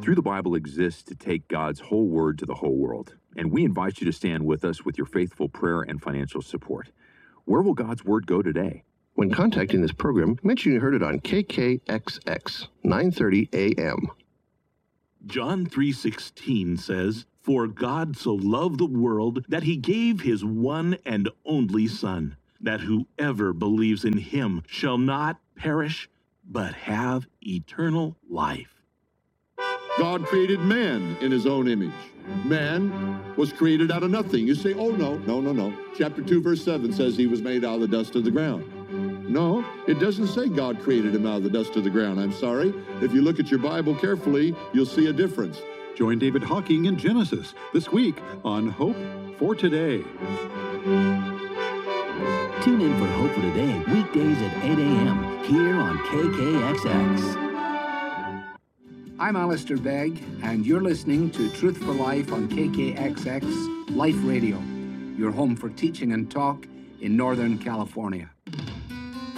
Through the Bible exists to take God's whole word to the whole world, and we invite you to stand with us with your faithful prayer and financial support. Where will God's word go today? When contacting this program, mention you heard it on KKXX, 9:30 a.m. John 3:16 says, "For God so loved the world that he gave his one and only Son, that whoever believes in him shall not perish, but have eternal life." God created man in his own image. Man was created out of nothing. You say, oh, no. Chapter 2, verse 7 says he was made out of the dust of the ground. No, it doesn't say God created him out of the dust of the ground. I'm sorry. If you look at your Bible carefully, you'll see a difference. Join David Hawking in Genesis this week on Hope for Today. Tune in for Hope for Today, weekdays at 8 a.m. here on KKXX. I'm Alistair Begg, and you're listening to Truth for Life on KKXX Life Radio, your home for teaching and talk in Northern California.